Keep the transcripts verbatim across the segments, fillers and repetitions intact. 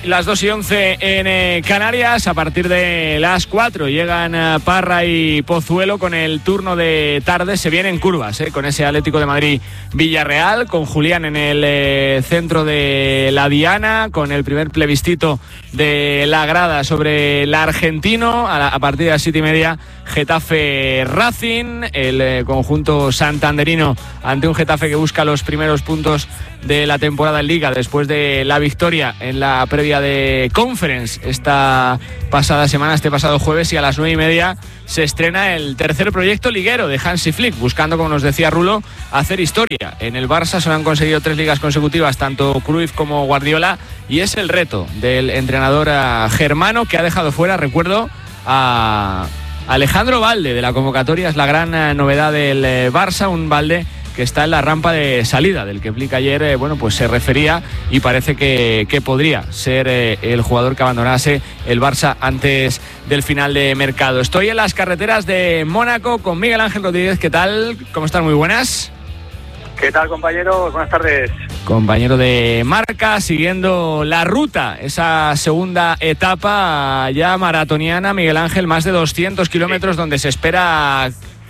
las dos y once en eh, Canarias. A partir de las cuatro llegan eh, Parra y Pozuelo con el turno de tarde. Se vienen curvas, eh, con ese Atlético de Madrid Villarreal, con Julián en el eh, centro de la diana, con el primer plebiscito de la grada sobre el argentino. A, la, a partir de las siete y media, Getafe Racing, el eh, conjunto santanderino ante un Getafe que busca los primeros puntos de la temporada en Liga después de la victoria en la previa de Conference esta pasada semana, este pasado jueves. Y a las nueve y media se estrena el tercer proyecto liguero de Hansi Flick, buscando, como nos decía Rulo, hacer historia. En el Barça solo han conseguido tres ligas consecutivas, tanto Cruyff como Guardiola, y es el reto del entrenador germano, que ha dejado fuera, recuerdo, a Alejandro Balde de la convocatoria. Es la gran novedad del Barça, un Balde que está en la rampa de salida, del que Flick ayer eh, bueno, pues se refería, y parece que, que podría ser eh, el jugador que abandonase el Barça antes del final de mercado. Estoy en las carreteras de Mónaco con Miguel Ángel Rodríguez. ¿Qué tal? ¿Cómo están? Muy buenas. ¿Qué tal, compañeros? Buenas tardes. Compañero de Marca, siguiendo la ruta, esa segunda etapa ya maratoniana, Miguel Ángel, más de doscientos kilómetros, sí, donde se espera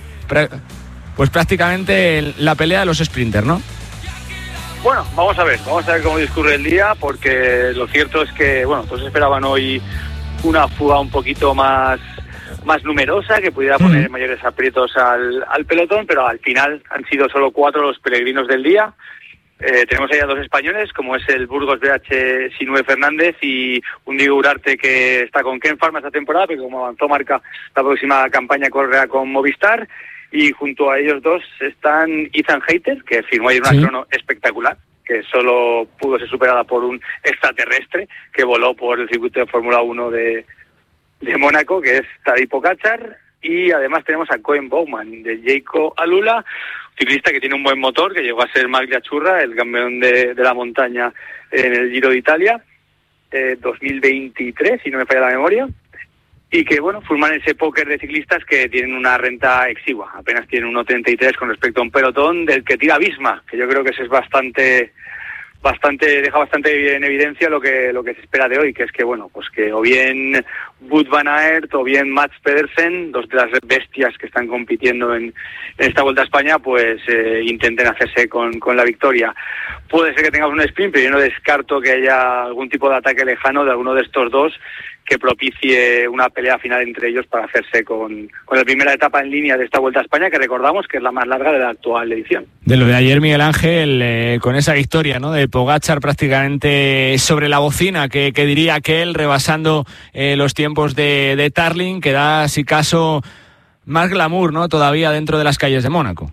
pues prácticamente la pelea de los sprinters, ¿no? Bueno, vamos a ver, vamos a ver cómo discurre el día, porque lo cierto es que, bueno, todos esperaban hoy una fuga un poquito más, más numerosa, que pudiera poner mm. mayores aprietos al, al pelotón, pero al final han sido solo cuatro los peregrinos del día. Eh, tenemos allá dos españoles, como es el Burgos B H Sinue Fernández y un Diego Urarte, que está con Ken Pharma esta temporada, pero como avanzó Marca, la próxima campaña correrá con Movistar. Y junto a ellos dos están Ethan Hayter, que firmó ayer una sí. crono espectacular, que solo pudo ser superada por un extraterrestre que voló por el circuito de Fórmula uno de, de Mónaco, que es Tadej Pogačar. Y además tenemos a Koen Bouwman, de Jayco Alula, ciclista que tiene un buen motor, que llegó a ser Maglia Churra, el campeón de, de la montaña en el Giro de Italia, eh, dos mil veintitrés, si no me falla la memoria. Y que, bueno, forman ese póker de ciclistas que tienen una renta exigua. Apenas tienen un uno treinta y tres con respecto a un pelotón del que tira Visma, que yo creo que eso es bastante, bastante, deja bastante en evidencia lo que, lo que se espera de hoy, que es que, bueno, pues que o bien Wout van Aert o bien Mats Pedersen, dos de las bestias que están compitiendo en, en esta Vuelta a España, pues eh, intenten hacerse con, con la victoria. Puede ser que tengamos un sprint, pero yo no descarto que haya algún tipo de ataque lejano de alguno de estos dos que propicie una pelea final entre ellos para hacerse con, con la primera etapa en línea de esta Vuelta a España, que recordamos que es la más larga de la actual edición. De lo de ayer, Miguel Ángel, eh, con esa victoria, ¿no?, de Pogačar prácticamente sobre la bocina, que, que diría aquel, rebasando eh, los tiempos de, de Tarling, que da, si caso, más glamour, ¿no?, todavía dentro de las calles de Mónaco.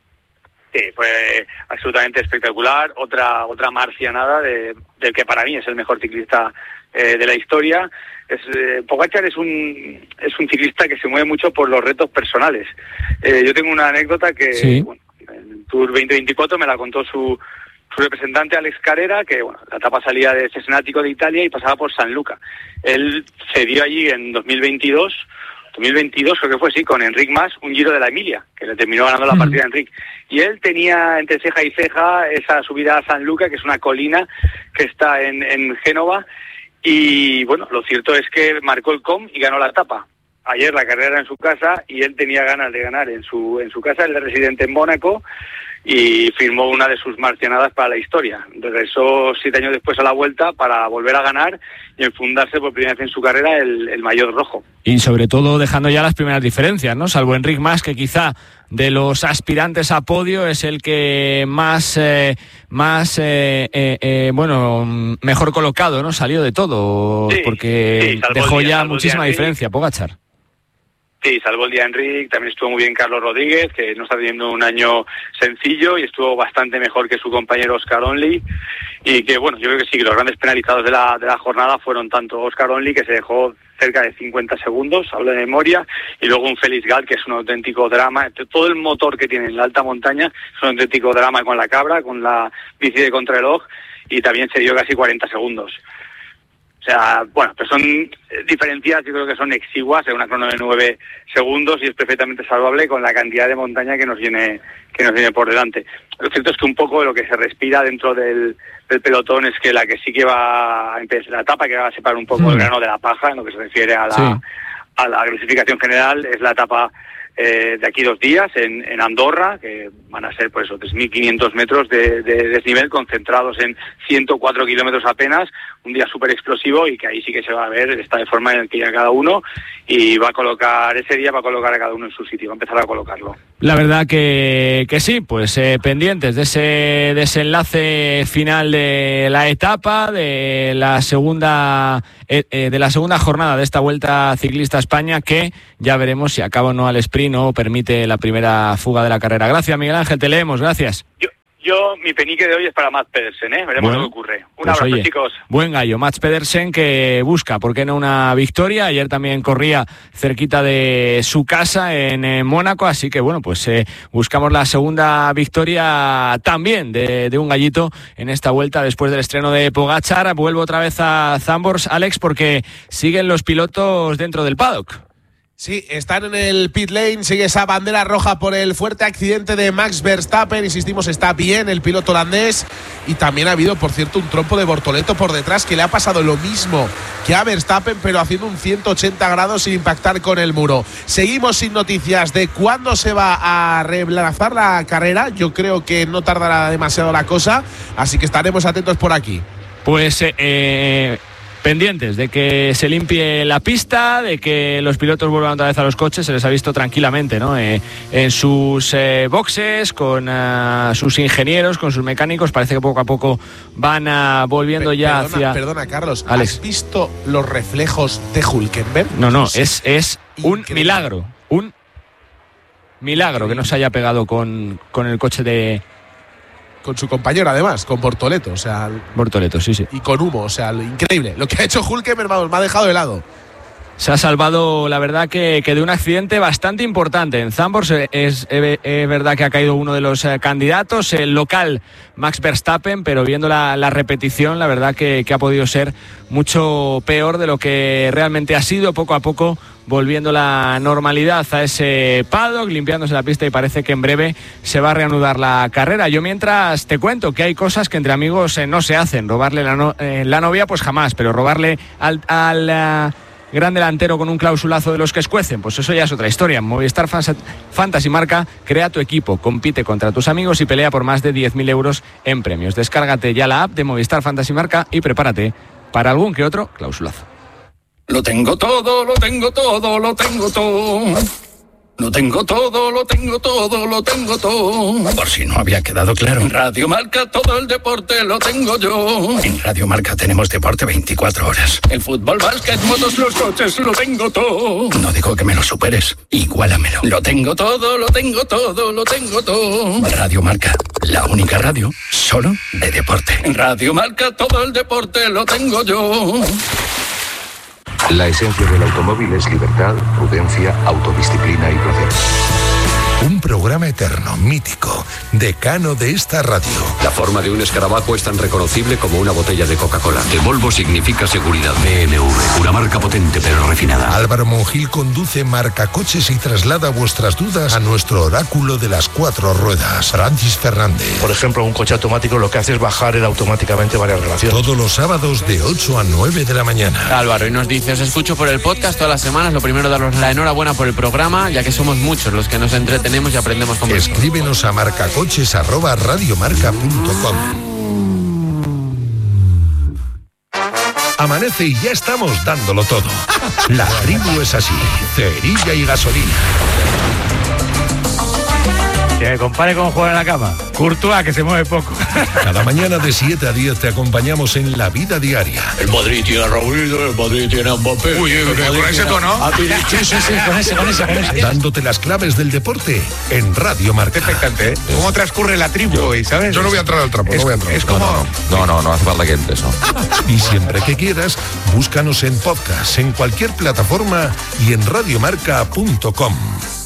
Sí, fue absolutamente espectacular. Otra otra marcianada de, del que para mí es el mejor ciclista eh, de la historia. Es, eh, Pogačar es un es un ciclista que se mueve mucho por los retos personales. Eh, yo tengo una anécdota que, sí. bueno, en el Tour veinte veinticuatro me la contó su, su representante Alex Carrera, que, bueno, la etapa salía de Cesenatico de Italia y pasaba por San Luca. Él cedió allí en dos mil veintidós, dos mil veintidós creo que fue, sí, con Enric Mas, un Giro de la Emilia, que le terminó ganando la partida a Enric. Y él tenía entre ceja y ceja esa subida a San Luca, que es una colina que está en, en Génova. Y bueno, lo cierto es que marcó el C O M y ganó la etapa. Ayer la carrera era en su casa y él tenía ganas de ganar en su en su casa. Él es residente en Mónaco y firmó una de sus marcianadas para la historia. Regresó siete años después a la Vuelta para volver a ganar y enfundarse por primera vez en su carrera el, el maillot rojo. Y sobre todo dejando ya las primeras diferencias, ¿no? Salvo Enric Mas, que quizá de los aspirantes a podio es el que más, eh, más eh, eh, eh, bueno, mejor colocado, ¿no? Salió de todo, sí, porque sí, dejó día, ya muchísima diferencia, Pogačar. Sí, salvó el día Enric, también estuvo muy bien Carlos Rodríguez, que no está teniendo un año sencillo y estuvo bastante mejor que su compañero Oscar Onley, y que, bueno, yo creo que sí, que los grandes penalizados de la de la jornada fueron tanto Oscar Onley, que se dejó cerca de cincuenta segundos, hablo de memoria, y luego un Félix Gall, que es un auténtico drama. Todo el motor que tiene en la alta montaña es un auténtico drama con la cabra, con la bici de contrarreloj, y también se dio casi cuarenta segundos. O sea, bueno, pues son diferencias, yo creo que son exiguas, en una crono de nueve segundos y es perfectamente salvable con la cantidad de montaña que nos viene que nos viene por delante. Lo cierto es que un poco lo que se respira dentro del, del pelotón es que la que sí que va a empezar, la etapa que va a separar un poco mm. el grano de la paja en lo que se refiere a la, sí. a la clasificación general es la etapa eh, de aquí dos días en, en Andorra, que van a ser por eso tres mil quinientos metros de, de desnivel concentrados en ciento cuatro kilómetros apenas, un día súper explosivo y que ahí sí que se va a ver el estado de forma en el que llega cada uno y va a colocar, ese día va a colocar a cada uno en su sitio, va a empezar a colocarlo. La verdad que, que sí, pues eh, pendientes de ese desenlace final de la etapa, de la segunda eh, eh, de la segunda jornada de esta Vuelta Ciclista a España, que ya veremos si acaba o no al sprint o permite la primera fuga de la carrera. Gracias, Miguel Ángel, te leemos, gracias. Yo, yo mi penique de hoy es para Mads Pedersen, ¿eh? Veremos bueno, lo que ocurre. Un pues abrazo, oye, chicos. Buen gallo, Mads Pedersen, que busca, ¿por qué no una victoria? Ayer también corría cerquita de su casa en, en Mónaco, así que bueno, pues eh, buscamos la segunda victoria también de, de un gallito en esta vuelta después del estreno de Pogačar. Vuelvo otra vez a Zandvoort, Alex, porque siguen los pilotos dentro del paddock. Sí, están en el pit lane, sigue esa bandera roja por el fuerte accidente de Max Verstappen, insistimos, está bien el piloto holandés y también ha habido, por cierto, un trompo de Bortoleto por detrás que le ha pasado lo mismo que a Verstappen, pero haciendo un ciento ochenta grados sin impactar con el muro. Seguimos sin noticias de cuándo se va a relanzar la carrera, yo creo que no tardará demasiado la cosa, así que estaremos atentos por aquí. Pues eh... eh... pendientes de que se limpie la pista, de que los pilotos vuelvan otra vez a los coches. Se les ha visto tranquilamente, ¿no? Eh, en sus eh, boxes, con uh, sus ingenieros, con sus mecánicos. Parece que poco a poco van uh, volviendo Pe- ya perdona, hacia... Perdona, Carlos, Alex. ¿has visto los reflejos de Hülkenberg? No, no, es, es un milagro. Un milagro que no se haya pegado con, con el coche de... Con su compañero, además, con Bortoleto, o sea... Bortoleto, sí, sí. Y con humo, o sea, increíble. Lo que ha hecho Hülkenberg, vamos, me ha dejado helado. Se ha salvado, la verdad, que, que de un accidente bastante importante. En Zandvoort es, es, es verdad que ha caído uno de los eh, candidatos, el local Max Verstappen, pero viendo la, la repetición, la verdad que, que ha podido ser mucho peor de lo que realmente ha sido. Poco a poco volviendo la normalidad a ese paddock, limpiándose la pista, y parece que en breve se va a reanudar la carrera. Yo mientras te cuento que hay cosas que entre amigos eh, no se hacen. Robarle la, no, eh, la novia, pues jamás, pero robarle al... al uh, gran delantero con un clausulazo de los que escuecen, pues eso ya es otra historia. Movistar Fantasy Marca crea tu equipo, compite contra tus amigos y pelea por más de diez mil euros en premios. Descárgate ya la app de Movistar Fantasy Marca y prepárate para algún que otro clausulazo. Lo tengo todo, lo tengo todo, lo tengo todo. Lo tengo todo, lo tengo todo, lo tengo todo. Por si no había quedado claro. En Radio Marca todo el deporte lo tengo yo. En Radio Marca tenemos deporte veinticuatro horas. El fútbol, básquet, motos, los coches, lo tengo todo. No digo que me lo superes, igualamelo. Lo tengo todo, lo tengo todo, lo tengo todo. Radio Marca, la única radio solo de deporte. En Radio Marca todo el deporte lo tengo yo. La esencia del automóvil es libertad, prudencia, autodisciplina y placer. Un programa eterno, mítico, decano de esta radio. La forma de un escarabajo es tan reconocible como una botella de Coca-Cola. De Volvo significa seguridad. B M W, una marca potente pero refinada. Álvaro Monjil conduce Marcacoches y traslada vuestras dudas a nuestro oráculo de las cuatro ruedas, Francis Fernández. Por ejemplo, un coche automático lo que hace es bajar él automáticamente varias relaciones. Todos los sábados de ocho a nueve de la mañana. Álvaro, y nos dice, os escucho por el podcast todas las semanas. Lo primero, daros la enhorabuena por el programa, ya que somos muchos los que nos entretenemos y aprendemos con vosotros. Escríbenos a marcacoches arroba radiomarca punto com. Amanece y ya estamos dándolo todo. La tribu es así, cerilla y gasolina. Que me compare con jugar en la cama. Courtois, que se mueve poco. Cada mañana de siete a diez te acompañamos en la vida diaria. El Madrid tiene a Raúl, el Madrid tiene a Mbappé. Uy, uy, uy, con ese tono. A... Sí, sí, sí, con ese, con ese, con ese. Dándote las claves del deporte en Radio Marca. Expectante, ¿eh? ¿Cómo transcurre la tribu hoy, sabes? Yo no voy a entrar al trapo, es, no voy a entrar. Es como... No, no, no, no, no, no hace falta que entres, ¿no? Y siempre que quieras, búscanos en podcast, en cualquier plataforma y en radiomarca punto com.